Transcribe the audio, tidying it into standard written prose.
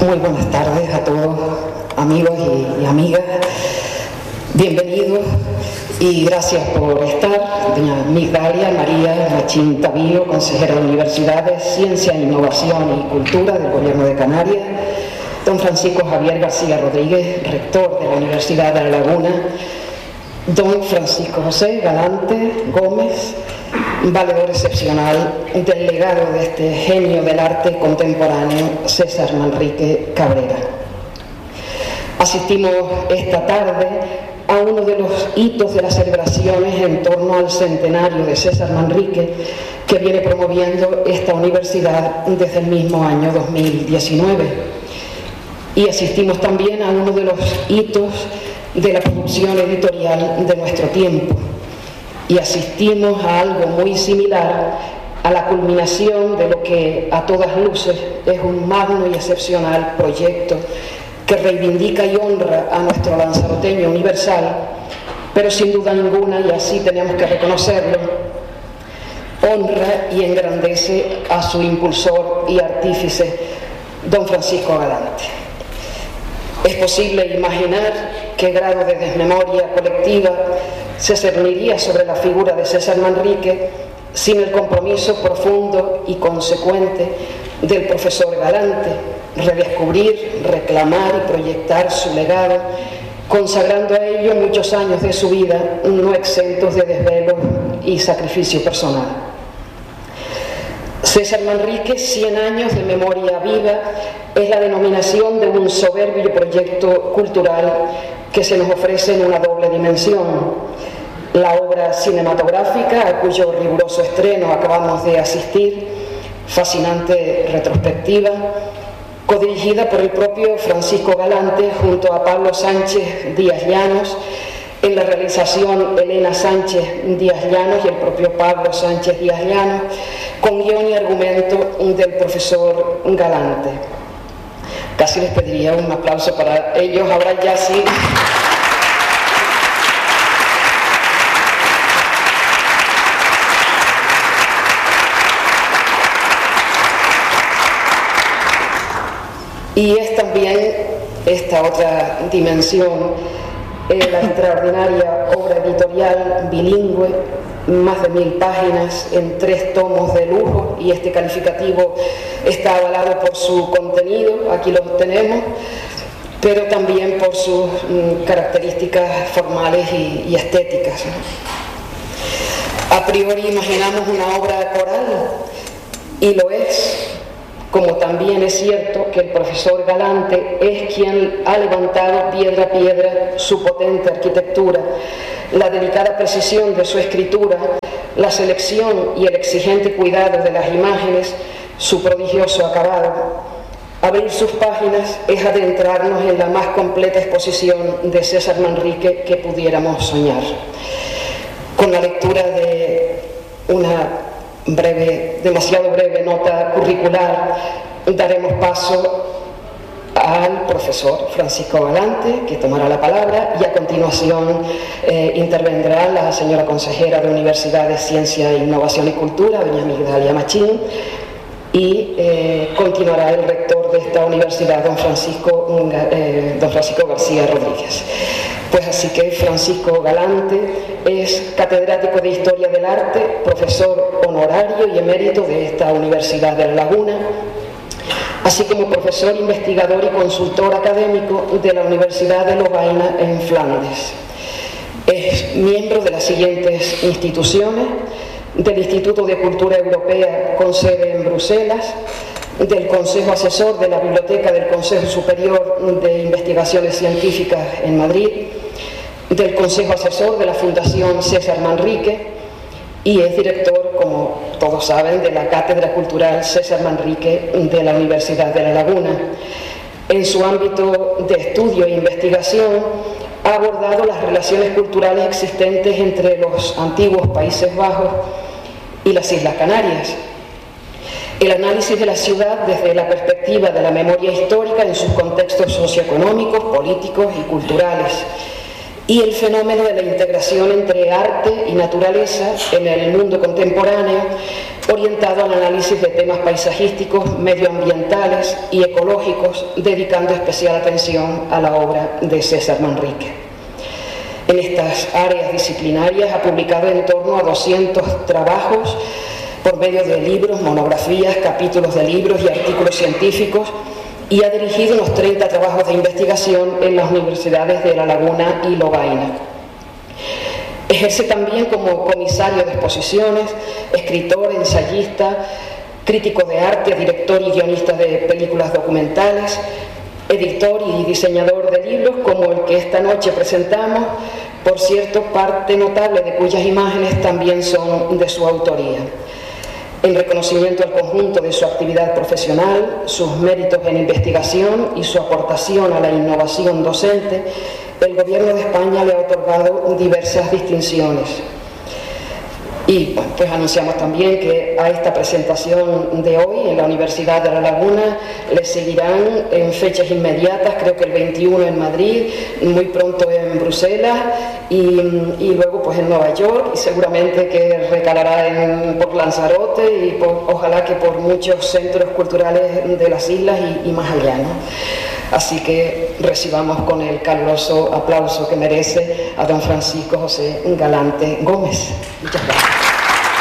Muy buenas tardes a todos, amigos y amigas. Bienvenidos y gracias por estar. Doña Migdalia María Machín Tavío, consejera de Universidades, Ciencia, Innovación y Cultura del Gobierno de Canarias. Don Francisco Javier García Rodríguez, rector de la Universidad de La Laguna. Don Francisco José Galante Gómez, valedor excepcional del legado de este genio del arte contemporáneo, César Manrique Cabrera. Asistimos esta tarde a uno de los hitos de las celebraciones en torno al centenario de César Manrique, que viene promoviendo esta universidad desde el mismo año 2019. Y asistimos también a uno de los hitos de la producción editorial de nuestro tiempo. Y asistimos a algo muy similar a la culminación de lo que a todas luces es un magno y excepcional proyecto que reivindica y honra a nuestro lanzaroteño universal, pero sin duda ninguna, y así tenemos que reconocerlo, honra y engrandece a su impulsor y artífice, don Francisco Galante. Es posible imaginar qué grado de desmemoria colectiva se cerniría sobre la figura de César Manrique sin el compromiso profundo y consecuente del profesor Galante, redescubrir, reclamar y proyectar su legado, consagrando a ello muchos años de su vida no exentos de desvelo y sacrificio personal. César Manrique, 100 años de memoria viva, es la denominación de un soberbio proyecto cultural que se nos ofrece en una doble dimensión. La obra cinematográfica, a cuyo riguroso estreno acabamos de asistir, fascinante retrospectiva, codirigida por el propio Francisco Galante junto a Pablo Sánchez Díaz Llanos, en la realización Elena Sánchez Díaz Llanos y el propio Pablo Sánchez Díaz Llanos, con guión y argumento del profesor Galante. Casi les pediría un aplauso para ellos, ahora ya sí. Y es también esta otra dimensión, la extraordinaria obra editorial bilingüe, más de 1000 páginas en 3 tomos de lujo, y este calificativo está avalado por su contenido, aquí lo tenemos, pero también por sus características formales y estéticas. A priori imaginamos una obra coral, y lo es, como también es cierto que el profesor Galante es quien ha levantado piedra a piedra su potente arquitectura, la delicada precisión de su escritura, la selección y el exigente cuidado de las imágenes, su prodigioso acabado. Abrir sus páginas es adentrarnos en la más completa exposición de César Manrique que pudiéramos soñar. Con la lectura de una demasiado breve nota curricular, daremos paso al profesor Francisco Galante, que tomará la palabra, y a continuación intervendrá la señora consejera de Universidades, Ciencia, Innovación y Cultura, doña Migdalia Machín, y continuará el rector de esta universidad, don Francisco García Rodríguez. Pues así que Francisco Galante es catedrático de Historia del Arte, profesor honorario y emérito de esta Universidad de La Laguna, así como profesor investigador y consultor académico de la Universidad de Lovaina en Flandes. Es miembro de las siguientes instituciones: del Instituto de Cultura Europea con sede en Bruselas, del Consejo Asesor de la Biblioteca del Consejo Superior de Investigaciones Científicas en Madrid, del Consejo Asesor de la Fundación César Manrique, y es director, como todos saben, de la Cátedra Cultural César Manrique de la Universidad de La Laguna. En su ámbito de estudio e investigación ha abordado las relaciones culturales existentes entre los antiguos Países Bajos y las Islas Canarias, el análisis de la ciudad desde la perspectiva de la memoria histórica en sus contextos socioeconómicos, políticos y culturales, y el fenómeno de la integración entre arte y naturaleza en el mundo contemporáneo, orientado al análisis de temas paisajísticos, medioambientales y ecológicos, dedicando especial atención a la obra de César Manrique. En estas áreas disciplinarias ha publicado en torno a 200 trabajos por medio de libros, monografías, capítulos de libros y artículos científicos, y ha dirigido unos 30 trabajos de investigación en las universidades de La Laguna y Lovaina. Ejerce también como comisario de exposiciones, escritor, ensayista, crítico de arte, director y guionista de películas documentales, editor y diseñador de libros como el que esta noche presentamos, por cierto, parte notable de cuyas imágenes también son de su autoría. En reconocimiento al conjunto de su actividad profesional, sus méritos en investigación y su aportación a la innovación docente, el Gobierno de España le ha otorgado diversas distinciones. Y bueno, pues anunciamos también que a esta presentación de hoy en la Universidad de La Laguna le seguirán en fechas inmediatas, creo que el 21 en Madrid, muy pronto en Bruselas y luego pues en Nueva York, y seguramente que recalará por Lanzarote y ojalá que por muchos centros culturales de las islas y más allá, ¿no? Así que recibamos con el caluroso aplauso que merece a don Francisco José Galante Gómez. Muchas gracias.